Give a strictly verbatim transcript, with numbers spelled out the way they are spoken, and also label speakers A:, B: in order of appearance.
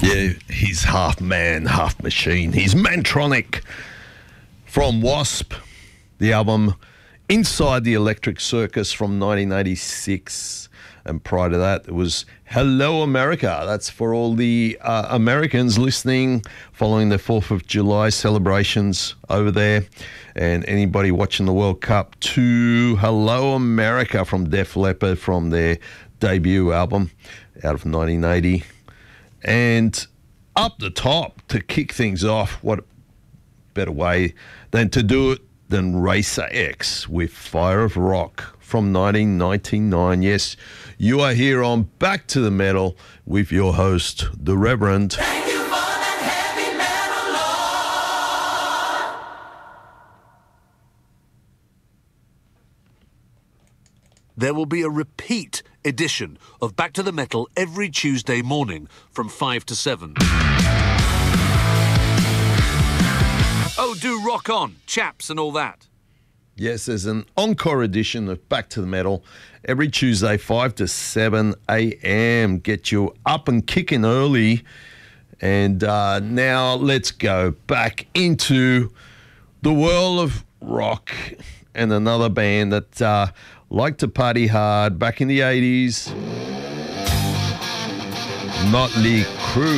A: Yeah, he's half man, half machine. He's Mantronic from Wasp, the album Inside the Electric Circus from nineteen eighty-six. And prior to that, it was Hello America. That's for all the uh, Americans listening following the fourth of July celebrations over there. And anybody watching the World Cup, to Hello America from Def Leppard from their debut album out of nineteen eighty. And up the top, to kick things off, what better way than to do it than Racer X with Fire of Rock from nineteen ninety-nine. Yes, you are here on Back to the Metal with your host, the Reverend.
B: Thank you for that heavy metal, Lord.
C: There will be a repeat edition of Back to the Metal every Tuesday morning from five to seven. Oh, do rock on, chaps and all that.
A: Yes, there's an encore edition of Back to the Metal every Tuesday, five to seven a.m. Get you up and kicking early. And uh, now let's go back into the world of rock and another band that uh, liked to party hard back in the eighties. Motley Crue.